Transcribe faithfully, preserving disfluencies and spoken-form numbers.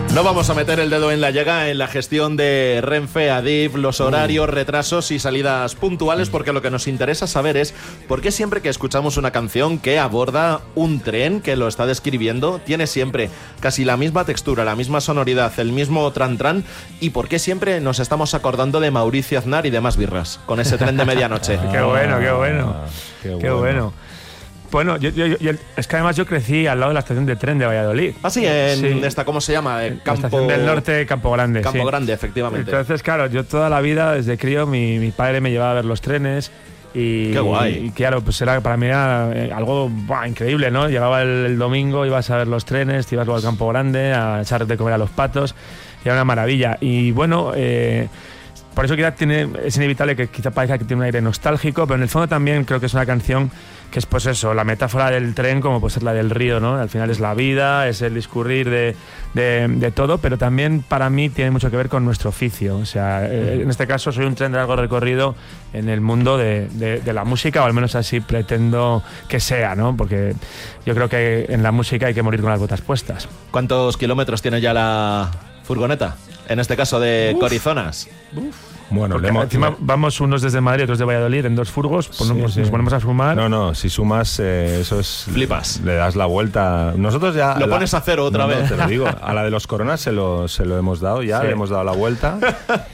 No vamos a meter el dedo en la llaga en la gestión de Renfe, Adif, los horarios, retrasos y salidas puntuales, porque lo que nos interesa saber es por qué siempre que escuchamos una canción que aborda un tren que lo está describiendo, tiene siempre casi la misma textura, la misma sonoridad, el mismo tran-tran, y por qué siempre nos estamos acordando de Mauricio Aznar y de Más Birras, con ese tren de medianoche. Ah, qué bueno, qué bueno. Qué Qué bueno. bueno. Bueno, yo, yo, yo- es que además yo crecí al lado de la estación de tren de Valladolid. Ah, sí, en Sí. esta, ¿cómo se llama? En La Campo... estación del Norte, Campo Grande. Campo sí. Grande, efectivamente. Entonces, claro, yo toda la vida, desde crío, mi, mi padre me llevaba a ver los trenes. Y, Qué guay. y claro, pues era, para mí era eh, algo buah, increíble, ¿no? Llegaba el, el domingo, ibas a ver los trenes, te ibas luego al Campo Grande a echar de comer a los patos. Y era una maravilla. Y bueno, eh, por eso quizá tiene, es inevitable que quizá parezca que tiene un aire nostálgico, pero en el fondo también creo que es una canción que es pues eso, la metáfora del tren como puede ser la del río, ¿no? Al final es la vida, es el discurrir de, de, de todo, pero también para mí tiene mucho que ver con nuestro oficio. O sea, eh, en este caso soy un tren de largo recorrido en el mundo de, de, de la música, o al menos así pretendo que sea, ¿no? Porque yo creo que en la música hay que morir con las botas puestas. ¿Cuántos kilómetros tiene ya la furgoneta? En este caso de Uf. Corizonas. Bueno, Porque le hemos- encima vamos unos desde Madrid, otros de Valladolid, en dos furgos, pues Sí, nos, sí. nos ponemos a fumar. No, no, si sumas, eh, eso es. Flipas. Le das la vuelta. Nosotros ya. Lo la- pones a cero otra No, no, vez. te lo digo. A la de los Coronas se lo, se lo hemos dado ya, Sí. le hemos dado la vuelta.